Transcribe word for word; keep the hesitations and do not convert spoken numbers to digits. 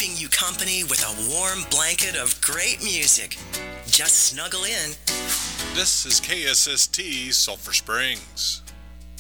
keeping you company with a warm blanket of great music. Just snuggle in. This is K S S T Sulphur Springs.